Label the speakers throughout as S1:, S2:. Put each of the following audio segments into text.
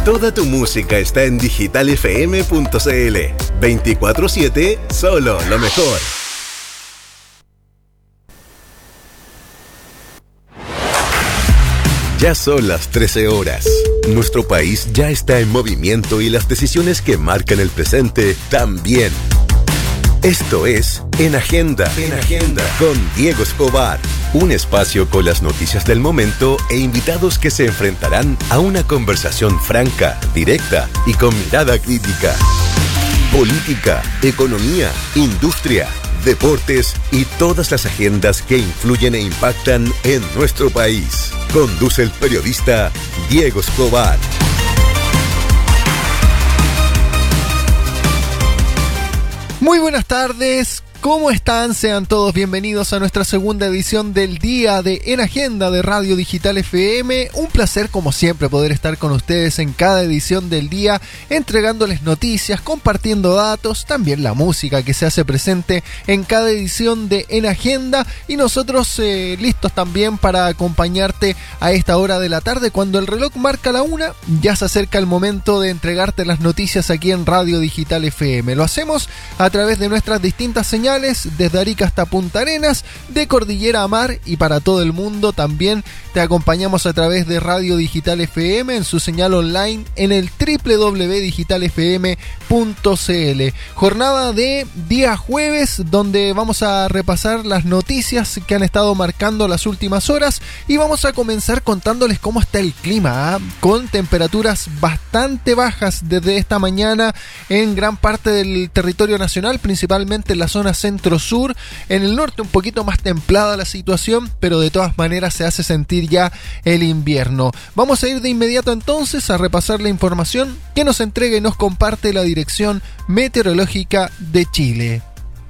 S1: Toda tu música está en digitalfm.cl. 24/7, solo lo mejor. Ya son las 13 horas. Nuestro país ya está en movimiento y las decisiones que marcan el presente también. Esto es En Agenda, con Diego Escobar. Un espacio con las noticias del momento e invitados que se enfrentarán a una conversación franca, directa y con mirada crítica. Política, economía, industria, deportes y todas las agendas que influyen e impactan en nuestro país. Conduce el periodista Diego Escobar.
S2: Muy buenas tardes, ¿cómo están? Sean todos bienvenidos a nuestra segunda edición del día de En Agenda de Radio Digital FM. Un placer, como siempre, poder estar con ustedes en cada edición del día, entregándoles noticias, compartiendo datos, también la música que se hace presente en cada edición de En Agenda, y nosotros listos también para acompañarte a esta hora de la tarde. Cuando el reloj marca la 1, ya se acerca el momento de entregarte las noticias aquí en Radio Digital FM. Lo hacemos a través de nuestras distintas señales, desde Arica hasta Punta Arenas, de Cordillera a Mar y para todo el mundo. También te acompañamos a través de Radio Digital FM en su señal online en el www.digitalfm.cl. Jornada de día jueves, donde vamos a repasar las noticias que han estado marcando las últimas horas, y vamos a comenzar contándoles cómo está el clima, con temperaturas bastante bajas desde esta mañana en gran parte del territorio nacional, principalmente en la zona centro-sur. En el norte un poquito más templada la situación, pero de todas maneras se hace sentir ya el invierno. Vamos a ir de inmediato entonces a repasar la información que nos entrega y nos comparte la Dirección Meteorológica de Chile.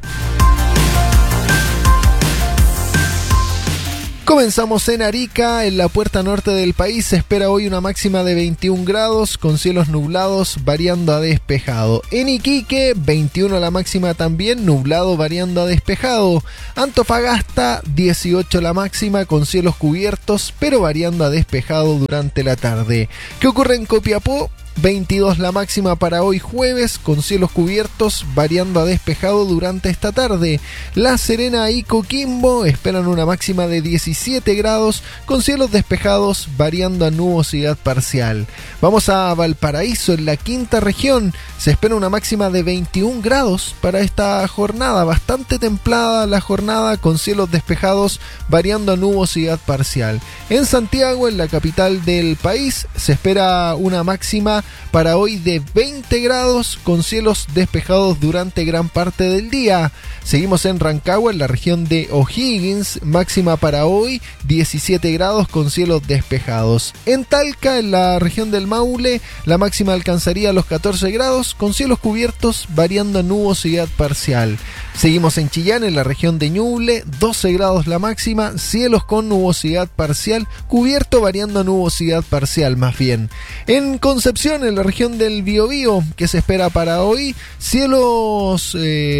S2: Comenzamos en Arica, en la puerta norte del país. Se espera hoy una máxima de 21 grados, con cielos nublados variando a despejado. En Iquique, 21 la máxima también, nublado variando a despejado. Antofagasta, 18 la máxima, con cielos cubiertos, pero variando a despejado durante la tarde. ¿Qué ocurre en Copiapó? 22 la máxima para hoy jueves, con cielos cubiertos, variando a despejado durante esta tarde. La Serena y Coquimbo esperan una máxima de 17 grados, con cielos despejados, variando a nubosidad parcial. Vamos a Valparaíso, en la quinta región. Se espera una máxima de 21 grados para esta jornada, bastante templada la jornada, con cielos despejados, variando a nubosidad parcial. En Santiago, en la capital del país, se espera una máxima para hoy de 20 grados, con cielos despejados durante gran parte del día. Seguimos en Rancagua, en la región de O'Higgins, máxima para hoy 17 grados, con cielos despejados. En Talca, en la región del Maule, la máxima alcanzaría los 14 grados, con cielos cubiertos, variando a nubosidad parcial. Seguimos en Chillán, en la región de Ñuble, 12 grados la máxima, cielos con nubosidad parcial, cubierto variando a nubosidad parcial más bien. En Concepción, en la región del Biobío, que se espera para hoy, cielos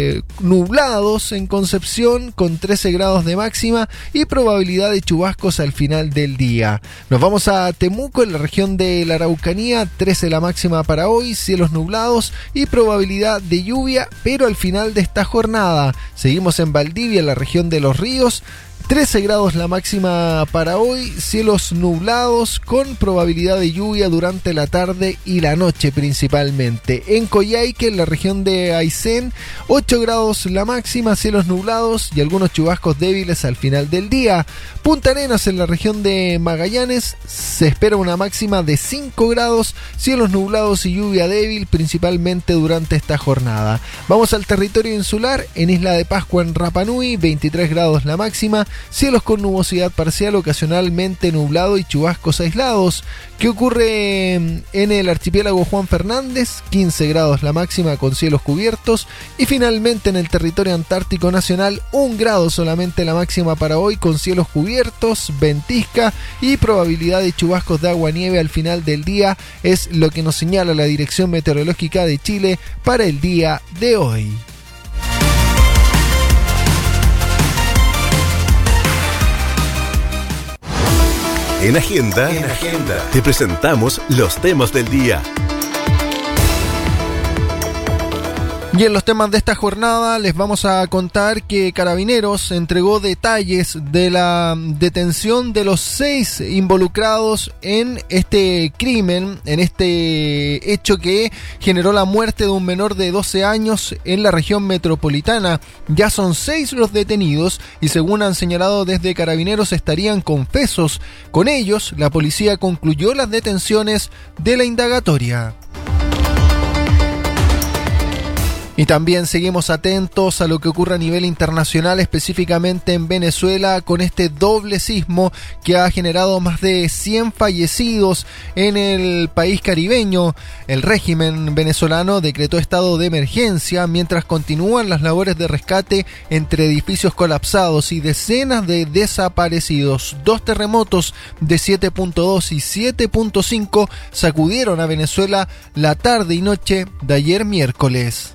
S2: nublados en Concepción, con 13 grados de máxima y probabilidad de chubascos al final del día. Nos vamos a Temuco, en la región de la Araucanía, 13 la máxima para hoy, cielos nublados y probabilidad de lluvia, pero al final de esta jornada. Seguimos en Valdivia, en la región de Los Ríos, 13 grados la máxima para hoy, cielos nublados con probabilidad de lluvia durante la tarde y la noche principalmente. En Coyhaique, en la región de Aysén, 8 grados la máxima, cielos nublados y algunos chubascos débiles al final del día. Punta Arenas, en la región de Magallanes, se espera una máxima de 5 grados, cielos nublados y lluvia débil principalmente durante esta jornada. Vamos al territorio insular, en Isla de Pascua, en Rapa Nui, 23 grados la máxima, cielos con nubosidad parcial, ocasionalmente nublado y chubascos aislados. ¿Qué ocurre en el archipiélago Juan Fernández? 15 grados la máxima, con cielos cubiertos. Y finalmente en el territorio antártico nacional, 1 grado solamente la máxima para hoy, con cielos cubiertos, ventisca y probabilidad de chubascos de agua-nieve al final del día. Es lo que nos señala la Dirección Meteorológica de Chile para el día de hoy.
S1: En Agenda, te presentamos los temas del día.
S2: Y en los temas de esta jornada les vamos a contar que Carabineros entregó detalles de la detención de los 6 involucrados en este crimen, en este hecho que generó la muerte de un menor de 12 años en la región metropolitana. Ya son 6 los detenidos y según han señalado desde Carabineros estarían confesos. Con ellos, la policía concluyó las detenciones de la indagatoria. Y también seguimos atentos a lo que ocurre a nivel internacional, específicamente en Venezuela, con este doble sismo que ha generado más de 100 fallecidos en el país caribeño. El régimen venezolano decretó estado de emergencia mientras continúan las labores de rescate entre edificios colapsados y decenas de desaparecidos. 2 terremotos de 7.2 y 7.5 sacudieron a Venezuela la tarde y noche de ayer miércoles.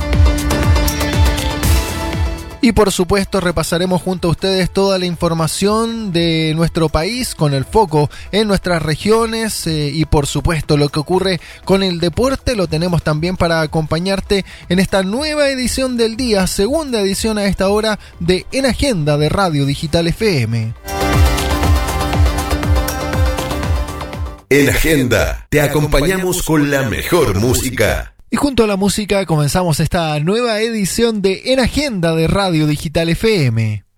S2: Y por supuesto repasaremos junto a ustedes toda la información de nuestro país con el foco en nuestras regiones y por supuesto lo que ocurre con el deporte lo tenemos también para acompañarte en esta nueva edición del día, segunda edición a esta hora de En Agenda de Radio Digital FM.
S1: En Agenda te acompañamos con la mejor música.
S2: Y junto a la música comenzamos esta nueva edición de En Agenda de Radio Digital FM.